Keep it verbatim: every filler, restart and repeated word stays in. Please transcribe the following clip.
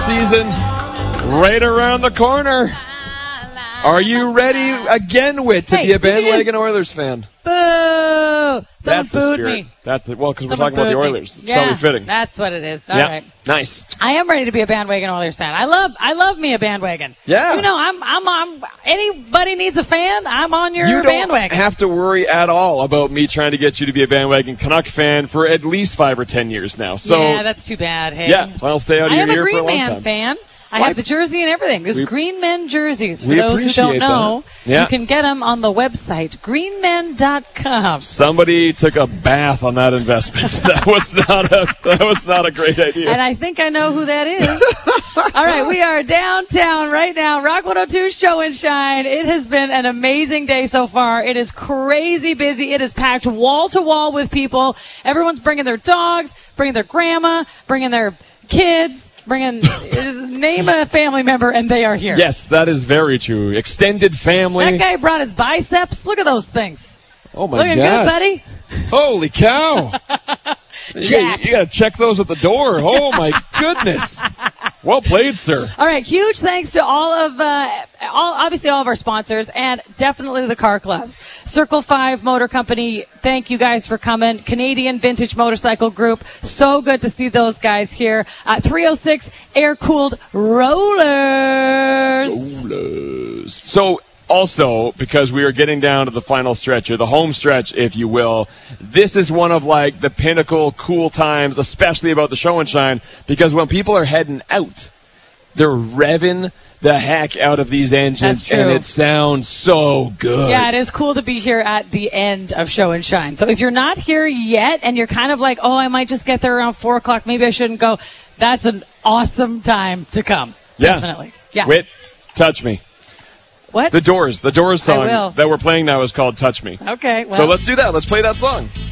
season right around the corner. Are you ready again, Whit, to hey, be a bandwagon Oilers fan? Boo! Someone That's the booed spirit. me. That's the well, because we're Someone talking about the booed me. Oilers. It's yeah, probably fitting. That's what it is. All yeah. right. Nice. I am ready to be a bandwagon Oilers fan. I love, I love me a bandwagon. Yeah. You know, I'm, I'm, I'm. Anybody needs a fan, I'm on your you don't bandwagon. have to worry at all about me trying to get you to be a bandwagon Canuck fan for at least five or ten years now. So yeah, that's too bad. Hey. yeah, I'll stay out of I your am a ear for a Green long Man time. fan. I What? have the jersey and everything. There's We- Green Men jerseys. For we those who don't appreciate know, that. Yeah. you can get them on the website, green men dot com. Somebody took a bath on that investment. that was not a that was not a great idea. And I think I know who that is. All right, we are downtown right now. Rock one oh two Show and Shine. It has been an amazing day so far. It is crazy busy. It is packed wall to wall with people. Everyone's bringing their dogs, bringing their grandma, bringing their kids, bringing just name a family member, and they are here. Yes, that is very true. Extended family. That guy brought his biceps. Look at those things. Oh my Looking gosh. good, buddy. Holy cow. you, Jacked. you gotta check those at the door. Oh my goodness. Well played, sir. All right, huge thanks to all of, uh, all, obviously all of our sponsors, and definitely the car clubs. Circle five Motor Company, thank you guys for coming. Canadian Vintage Motorcycle Group, so good to see those guys here. Uh, three oh six Air-Cooled Rollers. Rollers. So, also, because we are getting down to the final stretch, or the home stretch, if you will, this is one of, like, the pinnacle cool times, especially about the Show and Shine, because when people are heading out, they're revving the heck out of these engines, That's true. and it sounds so good. Yeah, it is cool to be here at the end of Show and Shine. So if you're not here yet, and you're kind of like, oh, I might just get there around four o'clock, maybe I shouldn't go, that's an awesome time to come. Yeah. Definitely. Yeah. Whit, touch me. What? The Doors, the Doors I song will. that we're playing now is called Touch Me. Okay, well. So let's do that. Let's play that song.